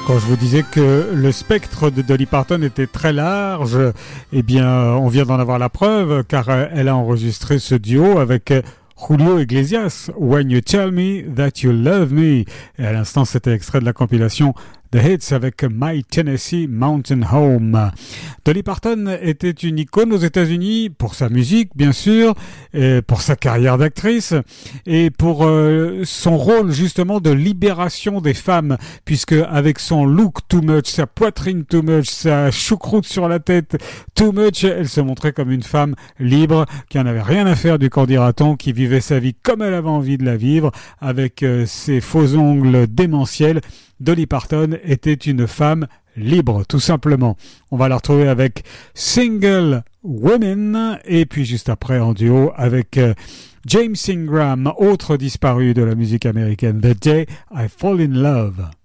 Quand je vous disais que le spectre de Dolly Parton était très large, eh bien, on vient d'en avoir la preuve, car elle a enregistré ce duo avec Julio Iglesias, When You Tell Me That You Love Me. Et à l'instant, c'était extrait de la compilation The Hits avec My Tennessee Mountain Home. Dolly Parton était une icône aux États-Unis pour sa musique, bien sûr, et pour sa carrière d'actrice et pour son rôle justement de libération des femmes, puisque avec son look too much, sa poitrine too much, sa choucroute sur la tête too much, elle se montrait comme une femme libre qui en avait rien à faire du camp dira-t-on, qui vivait sa vie comme elle avait envie de la vivre, avec ses faux ongles démentiels. Dolly Parton était une femme libre, tout simplement. On va la retrouver avec Single Women et puis juste après en duo avec James Ingram, autre disparu de la musique américaine, The Day I Fall in Love.